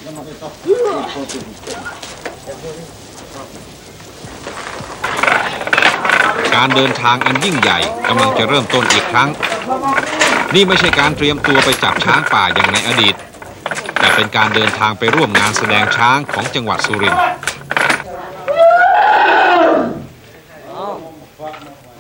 การเดินทางอันยิ่งใหญ่กำลังจะเริ่มต้นอีกครั้งนี่ไม่ใช่การเตรียมตัวไปจับช้างป่าอย่างในอดีตแต่เป็นการเดินทางไปร่วมงานแสดงช้างของจังหวัดสุรินทร์